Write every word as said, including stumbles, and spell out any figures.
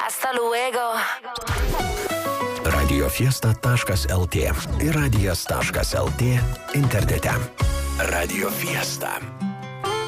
Hasta luego. radiofiesta taškas lt ir radijas taškas lt internete. Radio Fiesta.